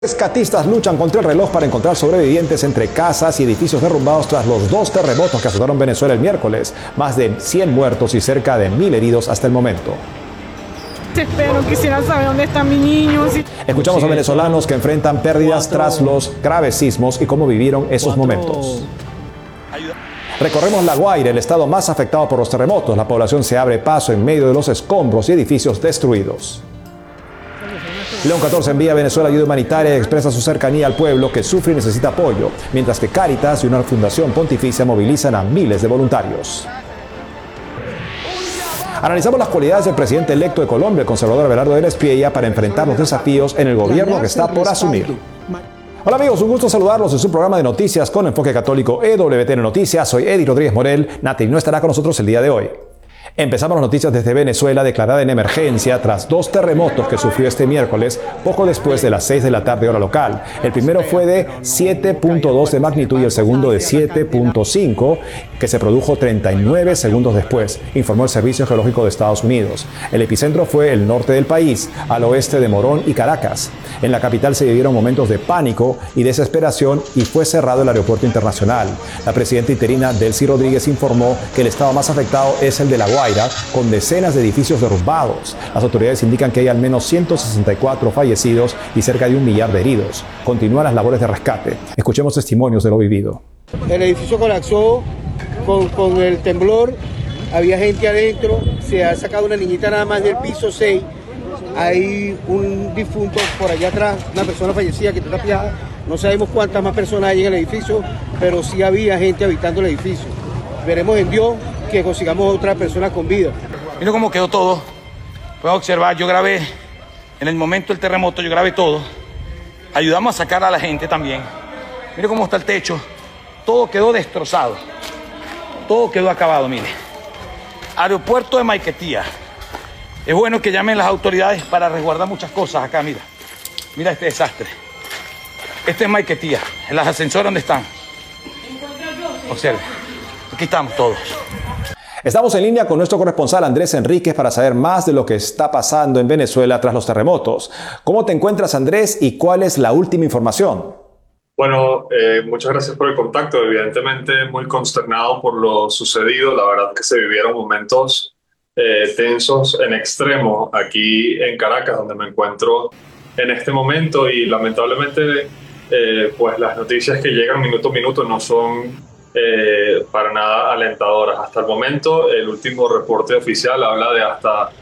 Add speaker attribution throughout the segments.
Speaker 1: Rescatistas luchan contra el reloj para encontrar sobrevivientes entre casas y edificios derrumbados tras los dos terremotos que azotaron Venezuela el miércoles. Más de 100 muertos y cerca de 1000 heridos hasta el momento.
Speaker 2: Espero, quisiera saber dónde están mis niños.
Speaker 1: Escuchamos a venezolanos que enfrentan pérdidas tras los graves sismos y cómo vivieron esos momentos. Recorremos La Guaira, el estado más afectado por los terremotos. La población se abre paso en medio de los escombros y edificios destruidos. León 14 envía a Venezuela ayuda humanitaria y expresa su cercanía al pueblo que sufre y necesita apoyo, mientras que Cáritas y una fundación pontificia movilizan a miles de voluntarios. Analizamos las cualidades del presidente electo de Colombia, el conservador Abelardo Vélez Piella, para enfrentar los desafíos en el gobierno que está por asumir. Hola amigos, un gusto saludarlos en su programa de noticias con enfoque católico EWTN Noticias. Soy Eddie Rodríguez Morel. Nati no estará con nosotros el día de hoy. Empezamos las noticias desde Venezuela, declarada en emergencia tras dos terremotos que sufrió este miércoles, poco después de las 6 de la tarde hora local. El primero fue de 7.2 de magnitud y el segundo de 7.5, que se produjo 39 segundos después, informó el Servicio Geológico de Estados Unidos. El epicentro fue el norte del país, al oeste de Morón y Caracas. En la capital se vivieron momentos de pánico y desesperación y fue cerrado el aeropuerto internacional. La presidenta interina Delcy Rodríguez informó que el estado más afectado es el de La Guaira, con decenas de edificios derrumbados. Las autoridades indican que hay al menos 164 fallecidos y cerca de 1 millar de heridos. Continúan las labores de rescate. Escuchemos testimonios de lo vivido.
Speaker 3: El edificio colapsó con el temblor, había gente adentro, se ha sacado una niñita nada más del piso 6, hay un difunto por allá atrás, una persona fallecida que está tapiada, no sabemos cuántas más personas hay en el edificio, pero sí había gente habitando el edificio. Veremos en Dios que consigamos otra persona con vida.
Speaker 4: Mira cómo quedó todo. Pueden observar, yo grabé, en el momento del terremoto, yo grabé todo. Ayudamos a sacar a la gente también. Mira cómo está el techo. Todo quedó destrozado. Todo quedó acabado, mire. Aeropuerto de Maiquetía. Es bueno que llamen las autoridades para resguardar muchas cosas acá, mira. Mira este desastre. Este es Maiquetía, en las ascensores donde están. Observe, aquí estamos todos.
Speaker 1: Estamos en línea con nuestro corresponsal Andrés Enríquez para saber más de lo que está pasando en Venezuela tras los terremotos. ¿Cómo te encuentras, Andrés, y cuál es la última información?
Speaker 5: Bueno, muchas gracias por el contacto. Evidentemente muy consternado por lo sucedido. La verdad que se vivieron momentos tensos en extremo aquí en Caracas, donde me encuentro en este momento, y lamentablemente pues las noticias que llegan minuto a minuto no son para nada alentadoras. Hasta el momento, el último reporte oficial habla de hasta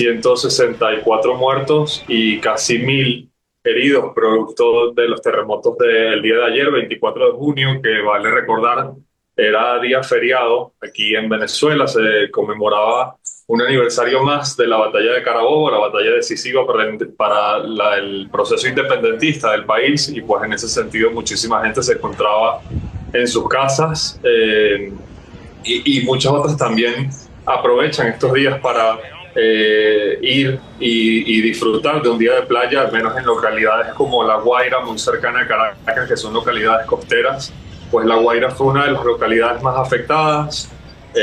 Speaker 5: 164 muertos y casi 1000 heridos producto de los terremotos del día de ayer, 24 de junio, que vale recordar era día feriado aquí en Venezuela. Se conmemoraba un aniversario más de la batalla de Carabobo, la batalla decisiva para el proceso independentista del país, y pues en ese sentido muchísima gente se encontraba en sus casas y muchas otras también aprovechan estos días para ir y disfrutar de un día de playa, al menos en localidades como La Guaira, muy cercana a Caracas, que son localidades costeras. Pues La Guaira fue una de las localidades más afectadas.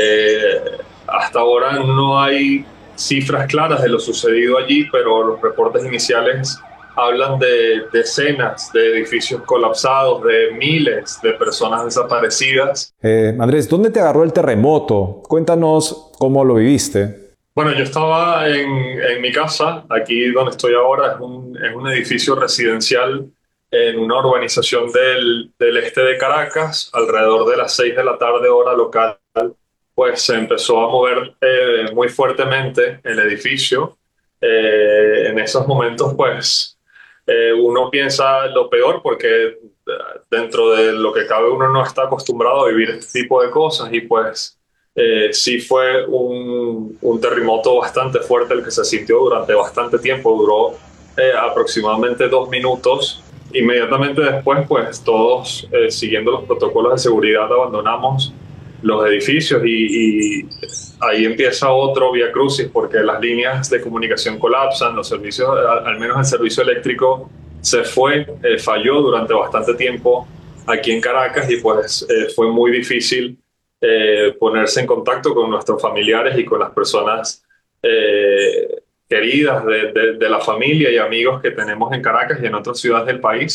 Speaker 5: Hasta ahora no hay cifras claras de lo sucedido allí, pero los reportes iniciales hablan de decenas de edificios colapsados, de miles de personas desaparecidas.
Speaker 1: Andrés, ¿dónde te agarró el terremoto? Cuéntanos cómo lo viviste.
Speaker 5: Bueno, yo estaba en mi casa, aquí donde estoy ahora, es un edificio residencial en una urbanización del este de Caracas. Alrededor de las 6 de la tarde hora local, pues se empezó a mover muy fuertemente el edificio. En esos momentos, pues uno piensa lo peor, porque dentro de lo que cabe uno no está acostumbrado a vivir este tipo de cosas, y pues sí fue un terremoto bastante fuerte el que se sintió durante bastante tiempo. Duró aproximadamente 2 minutos. Inmediatamente después, pues todos siguiendo los protocolos de seguridad abandonamos los edificios, y ahí empieza otro vía crucis, porque las líneas de comunicación colapsan, los servicios, al menos el servicio eléctrico falló durante bastante tiempo aquí en Caracas, y pues fue muy difícil ponerse en contacto con nuestros familiares y con las personas queridas de la familia y amigos que tenemos en Caracas y en otras ciudades del país.